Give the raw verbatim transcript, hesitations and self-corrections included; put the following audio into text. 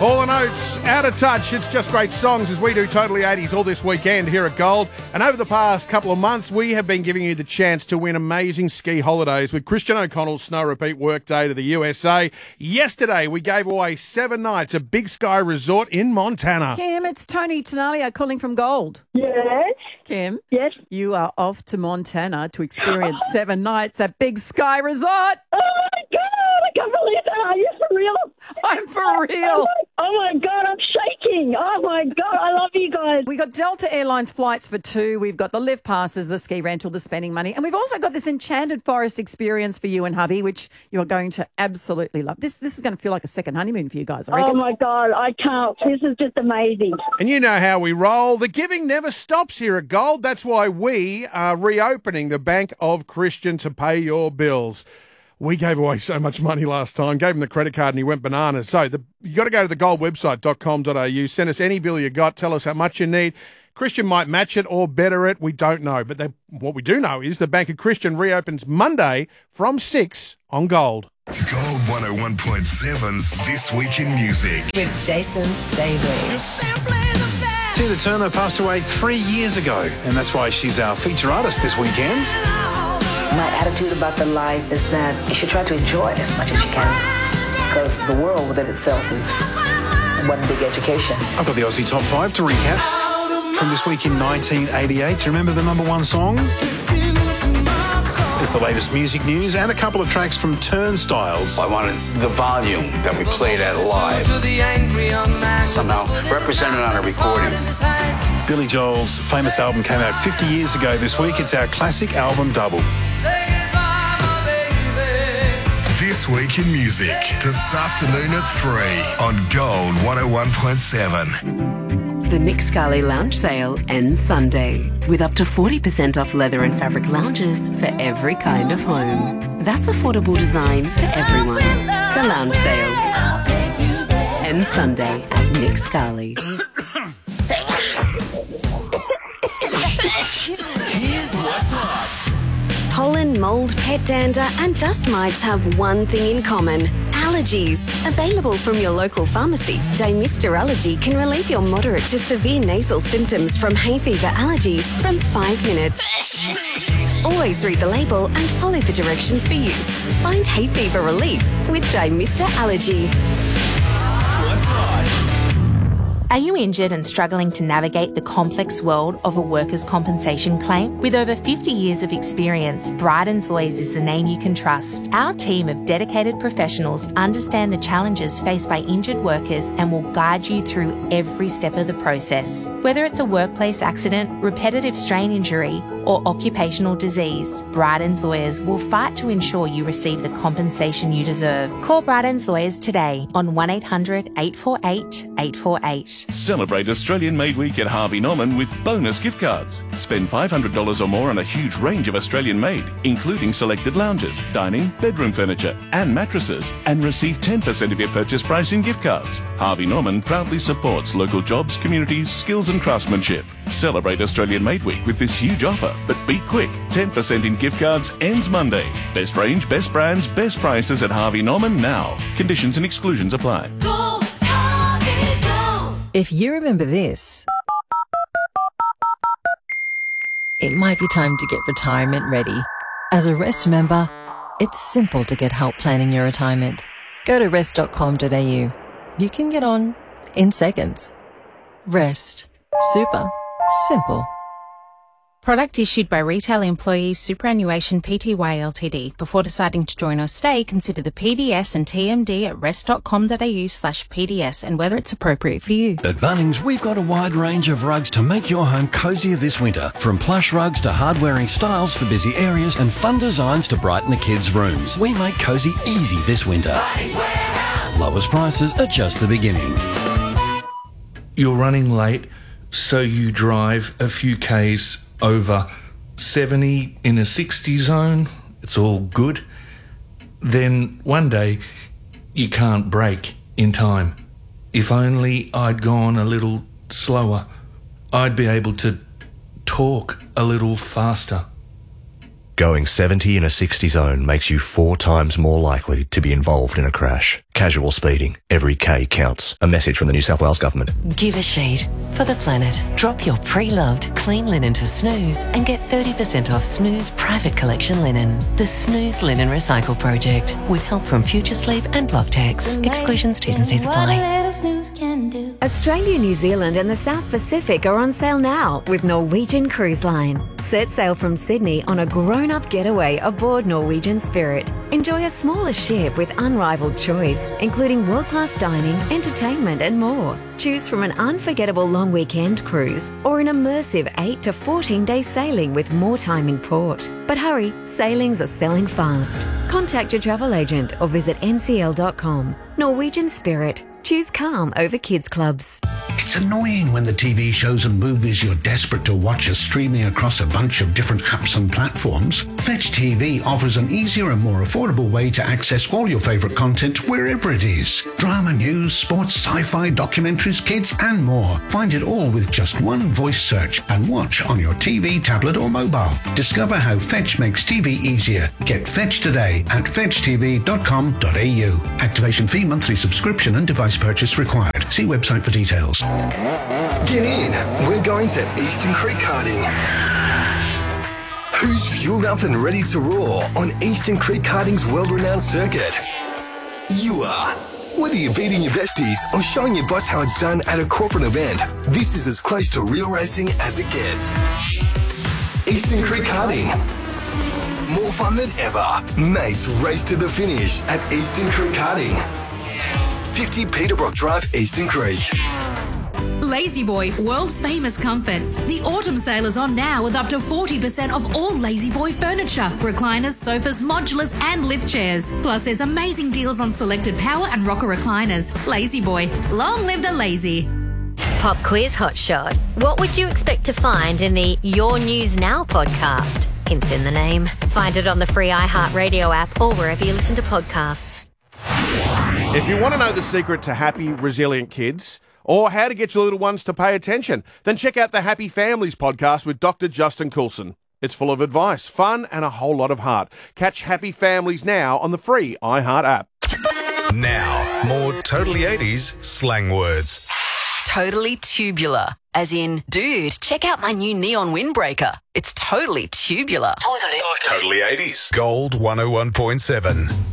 All the notes, out of touch. It's just great songs as we do Totally eighties all this weekend here at Gold. And over the past couple of months, we have been giving you the chance to win amazing ski holidays with Christian O'Connell's Snow Repeat Workday to the U S A. Yesterday, we gave away seven nights at Big Sky Resort in Montana. Kim, it's Tony Tenalia calling from Gold. Yes. Kim? Yes. You are off to Montana to experience seven nights at Big Sky Resort. Oh, my God. I can't believe that. Are you for real? I'm for Oh, real. my, oh, my God. I'm shaking. Oh, my God. I love you guys. We got Delta Airlines flights for two. We've got the lift passes, the ski rental, the spending money. And we've also got this enchanted forest experience for you and hubby, which you're going to absolutely love. This this is going to feel like a second honeymoon for you guys, I reckon. Oh, my God. I can't. This is just amazing. And you know how we roll. The giving never stops here at Gold. That's why we are reopening the Bank of Christian to pay your bills. We gave away so much money last time, gave him the credit card and he went bananas. So the, you got to go to the gold website dot com dot a u, send us any bill you got, tell us how much you need. Christian might match it or better it, we don't know. But they, what we do know is the Bank of Christian reopens Monday from six on Gold. Gold one oh one point seven's This Week in Music. With Jason Staveley. Tina Turner passed away three years ago, and that's why she's our feature artist this weekend. My attitude about the life is that you should try to enjoy it as much as you can, because the world within itself is one big education. I've got the Aussie Top five to recap from this week in nineteen eighty-eight. Do you remember the number one song? There's the latest music news and a couple of tracks from Turnstiles. I wanted the volume that we played at live somehow represented on a recording. Billy Joel's famous album came out fifty years ago this week. It's our classic album double. This Week in Music, this afternoon at three on Gold one oh one point seven. The Nick Scali Lounge Sale ends Sunday with up to forty percent off leather and fabric lounges for every kind of home. That's affordable design for everyone. The Lounge Sale ends Sunday at Nick Scali. Here's what's hot. Pollen, mould, pet dander and dust mites have one thing in common. Allergies. Available from your local pharmacy, Dymista Allergy can relieve your moderate to severe nasal symptoms from hay fever allergies from five minutes. Always read the label and follow the directions for use. Find hay fever relief with Dymista Allergy. What's hot? Are you injured and struggling to navigate the complex world of a workers' compensation claim? With over fifty years of experience, Bryden's Lawyers is the name you can trust. Our team of dedicated professionals understand the challenges faced by injured workers and will guide you through every step of the process. Whether it's a workplace accident, repetitive strain injury, or occupational disease, Bryden's Lawyers will fight to ensure you receive the compensation you deserve. Call Bryden's Lawyers today on one eight hundred eight four eight eight four eight. Celebrate Australian Made Week at Harvey Norman with bonus gift cards. Spend five hundred dollars or more on a huge range of Australian made, including selected lounges, dining, bedroom furniture and mattresses, and receive ten percent of your purchase price in gift cards. Harvey Norman proudly supports local jobs, communities, skills and craftsmanship. Celebrate Australian Made Week with this huge offer, but be quick. ten percent in gift cards ends Monday. Best range, best brands, best prices at Harvey Norman now. Conditions and exclusions apply. Go, Harvey, go. If you remember this, it might be time to get retirement ready. As a Rest member, it's simple to get help planning your retirement. Go to rest dot com dot a u. You can get on in seconds. Rest. Super. Simple. Product issued by Retail Employees Superannuation Pty Ltd. Before deciding to join or stay, consider the P D S and T M D at rest dot com dot a u slash P D S and whether it's appropriate for you. At Bunnings, we've got a wide range of rugs to make your home cozier this winter. From plush rugs to hard-wearing styles for busy areas and fun designs to brighten the kids' rooms. We make cozy easy this winter. Lowest prices are just the beginning. You're running late, so you drive a few Ks over seventy in a sixty zone. It's all good. Then one day you can't brake in time. If only I'd gone a little slower, I'd be able to talk a little faster. Going seventy in a sixty zone makes you four times more likely to be involved in a crash. Casual speeding. Every K counts. A message from the New South Wales Government. Give a sheet for the planet. Drop your pre-loved clean linen to Snooze and get thirty percent off Snooze Private Collection Linen. The Snooze Linen Recycle Project with help from Future Sleep and Blocktex. Exclusions, T's and C's apply. Australia, New Zealand and the South Pacific are on sale now with Norwegian Cruise Line. Set sail from Sydney on a grown-up getaway aboard Norwegian Spirit. Enjoy a smaller ship with unrivaled choice, including world-class dining, entertainment and more. Choose from an unforgettable long weekend cruise or an immersive eight to fourteen day sailing with more time in port. But hurry, sailings are selling fast. Contact your travel agent or visit n c l dot com. Norwegian Spirit. Choose calm over kids clubs. It's annoying when the T V shows and movies you're desperate to watch are streaming across a bunch of different apps and platforms. Fetch T V offers an easier and more affordable way to access all your favourite content wherever it is. Drama, news, sports, sci-fi, documentaries, kids and more. Find it all with just one voice search and watch on your T V, tablet or mobile. Discover how Fetch makes T V easier. Get Fetch today at fetch t v dot com dot a u. Activation fee, monthly subscription and device purchase required. See website for details. Get in. We're going to Eastern Creek Karting. Who's fueled up and ready to roar on Eastern Creek Karting's world-renowned circuit? You are. Whether you're beating your besties or showing your boss how it's done at a corporate event, this is as close to real racing as it gets. Eastern Creek Karting. More fun than ever. Mates race to the finish at Eastern Creek Karting. fifty Peterbrook Drive, Eastern Creek. Lazy Boy, world famous comfort. The autumn sale is on now with up to forty percent off all Lazy Boy furniture, recliners, sofas, modulars and lift chairs. Plus there's amazing deals on selected power and rocker recliners. Lazy Boy, long live the lazy. Pop quiz hotshot. What would you expect to find in the Your News Now podcast? Hints in the name. Find it on the free iHeartRadio app or wherever you listen to podcasts. If you want to know the secret to happy, resilient kids, or how to get your little ones to pay attention, then check out the Happy Families podcast with Doctor Justin Coulson. It's full of advice, fun, and a whole lot of heart. Catch Happy Families now on the free iHeart app. Now, more Totally eighties slang words. Totally tubular. As in, dude, check out my new neon windbreaker. It's totally tubular. Totally. Totally eighties. Gold one oh one point seven.